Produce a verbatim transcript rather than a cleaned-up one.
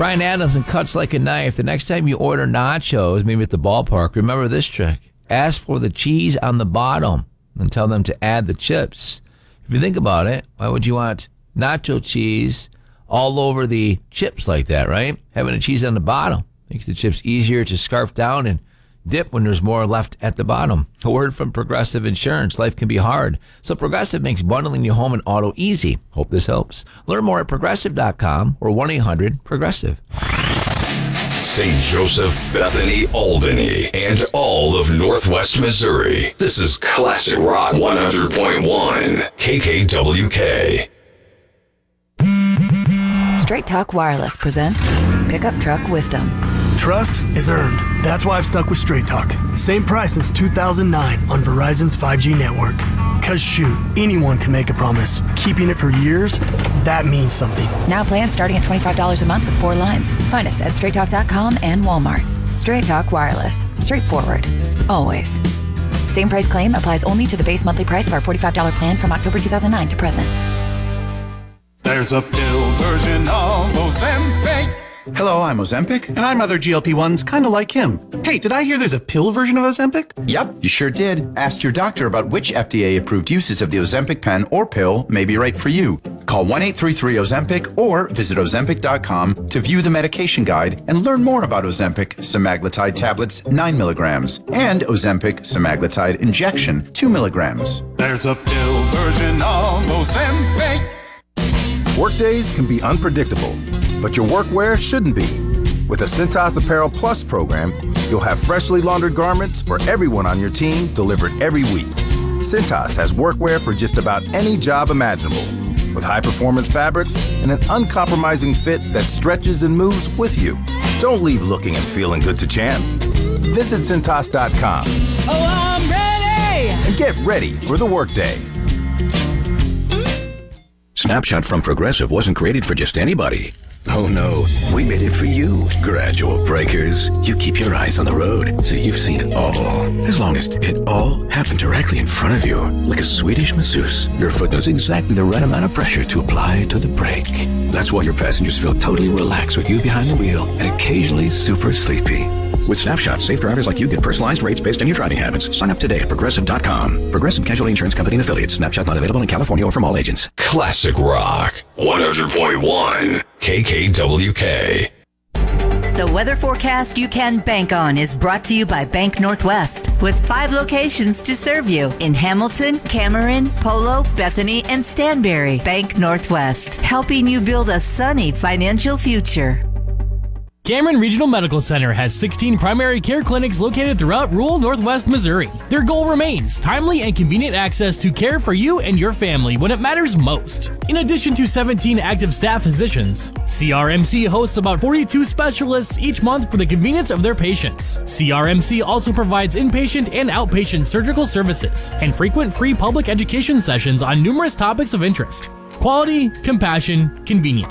Brian Adams and Cuts Like a Knife. The next time you order nachos, maybe at the ballpark, remember this trick. Ask for the cheese on the bottom and tell them to add the chips. If you think about it, why would you want nacho cheese all over the chips like that, right? Having the cheese on the bottom makes the chips easier to scarf down and dip when there's more left at the bottom. A word from Progressive Insurance. Life can be hard, so Progressive makes bundling your home and auto easy. Hope this helps. Learn more at progressive dot com or one eight hundred progressive. Saint Joseph, Bethany, Albany, and all of Northwest Missouri. This is Classic Rock one hundred point one K K W K. Straight Talk Wireless presents Pickup Truck Wisdom. Trust is earned. That's why I've stuck with Straight Talk. Same price since two thousand nine on Verizon's five G network. Cause shoot, anyone can make a promise. Keeping it for years, that means something. Now plans starting at twenty-five dollars a month with four lines. Find us at straight talk dot com and Walmart. Straight Talk Wireless. Straightforward. Always. Same price claim applies only to the base monthly price of our forty-five dollars plan from October two thousand nine to present. There's a pill version of Ozempic. Hello, I'm Ozempic. And I'm other G L P ones kind of like him. Hey, did I hear there's a pill version of Ozempic? Yep, you sure did. Ask your doctor about which F D A-approved uses of the Ozempic pen or pill may be right for you. Call one eight three three Ozempic or visit ozempic dot com to view the medication guide and learn more about Ozempic semaglutide tablets nine milligrams and Ozempic semaglutide injection two milligrams. There's a pill version of Ozempic. Workdays can be unpredictable, but your workwear shouldn't be. With the Cintas Apparel Plus program, you'll have freshly laundered garments for everyone on your team delivered every week. Cintas has workwear for just about any job imaginable, with high-performance fabrics and an uncompromising fit that stretches and moves with you. Don't leave looking and feeling good to chance. Visit Cintas dot com. Oh, I'm ready! And get ready for the workday. Snapshot from Progressive wasn't created for just anybody. Oh no, we made it for you. Gradual breakers. You keep your eyes on the road, so you've seen it all. As long as it all happened directly in front of you, like a Swedish masseuse, your foot knows exactly the right amount of pressure to apply to the brake. That's why your passengers feel totally relaxed with you behind the wheel and occasionally super sleepy. With Snapshot, safe drivers like you get personalized rates based on your driving habits. Sign up today at progressive dot com. Progressive Casualty Insurance Company and Affiliates. Snapshot not available in California or from all agents. Classic Rock one hundred point one K K W K. The weather forecast you can bank on is brought to you by Bank Northwest, with five locations to serve you in Hamilton, Cameron, Polo, Bethany, and Stanberry. Bank Northwest, helping you build a sunny financial future. Cameron Regional Medical Center has sixteen primary care clinics located throughout rural Northwest Missouri. Their goal remains timely and convenient access to care for you and your family when it matters most. In addition to seventeen active staff physicians, C R M C hosts about forty-two specialists each month for the convenience of their patients. C R M C also provides inpatient and outpatient surgical services and frequent free public education sessions on numerous topics of interest. Quality, compassion, convenience.